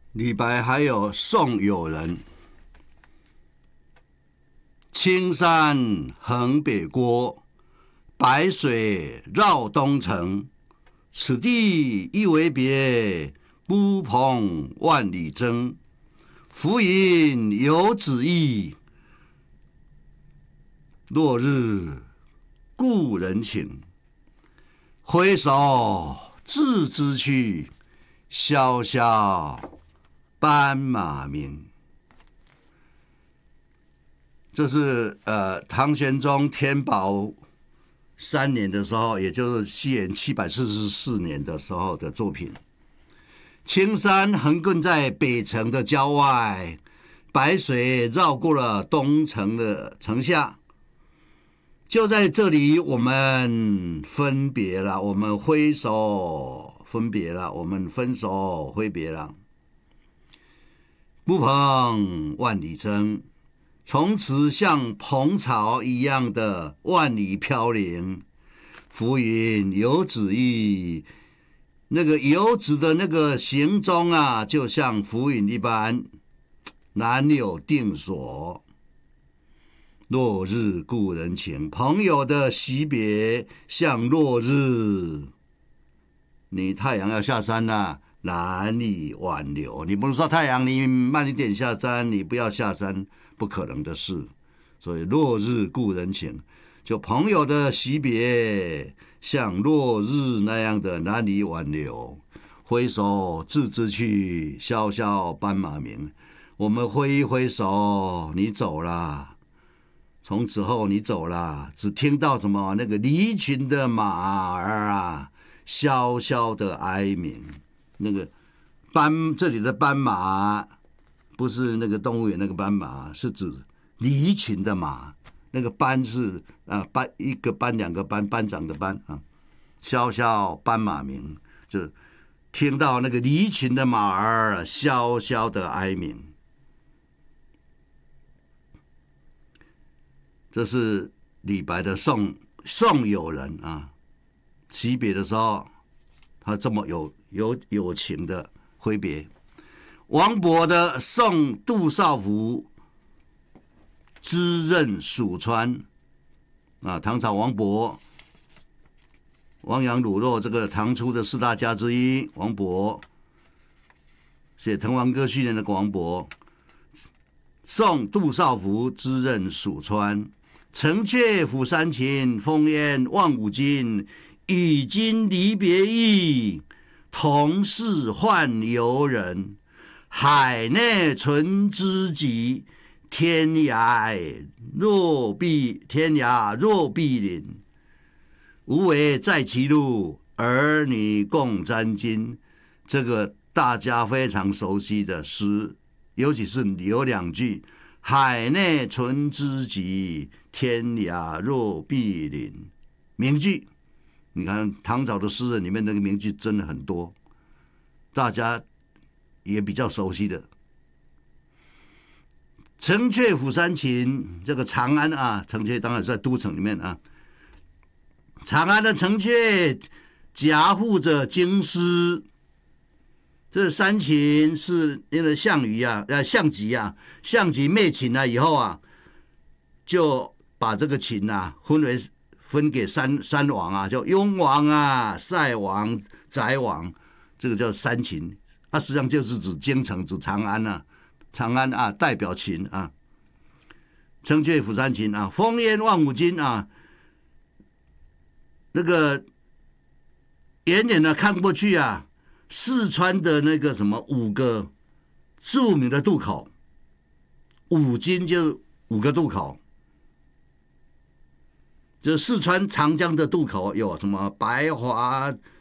李白还有送友人：青山横北郭，白水绕东城。此地一为别，孤蓬万里征。浮云游子意，落日故人情。挥手自知去，萧萧斑马鸣。这是唐玄宗天宝3年的时候，也就是西元744年的时候的作品。青山横亘在北城的郊外，白水绕过了东城的城下。就在这里，我们分别了，我们挥手分别了，我们分手挥别了。孤蓬万里征，从此像蓬草一样的万里飘零。浮云游子意，那个游子的那个行踪啊，就像浮云一般，难有定所。落日故人情，朋友的惜别像落日，你太阳要下山了，难以挽留。你不能说太阳你慢一点下山，你不要下山，不可能的事。所以落日故人情，就朋友的惜别像落日那样的难以挽留。挥手自知去，萧萧斑马鸣。我们挥一挥手，你走了，从此后你走了，只听到什么那个离群的马儿啊，萧萧的哀鸣。那个这里的斑马不是那个动物园那个斑马，是指离群的马。那个斑是一个斑两个斑，班长的班啊。萧萧斑马鸣，就听到那个离群的马儿萧萧的哀鸣。这是李白的送友人啊，惜别的时候，他这么有情的挥别。王勃的送杜少府知任蜀川啊，唐朝王勃，亡羊补牢这个唐初的4大家之一，王勃写《滕王阁序言》的王勃，送杜少府知任蜀川。城阙辅三秦，风烟望五津。与君离别意，同是宦游人。海内存知己，天涯若比邻。无为在歧路，儿女共沾巾。这个大家非常熟悉的诗，尤其是有2句：海内存知己，天涯若比邻。名句，你看唐朝的诗人里面那个名句真的很多，大家也比较熟悉的。城阙辅三秦，这个长安啊，城阙当然是在都城里面啊。长安的城阙夹护着京师，这三秦是因为项籍灭秦了以后啊，就把这个秦啊分给三王啊，叫雍王啊、塞王、翟王，这个叫三秦。实际上就是指京城，指长安啊，长安啊代表秦啊。城阙辅三秦啊，风烟望五津啊，那个远远的看过去啊，四川的那个什么5个著名的渡口，五津就5个渡口，就四川长江的渡口有什么白华、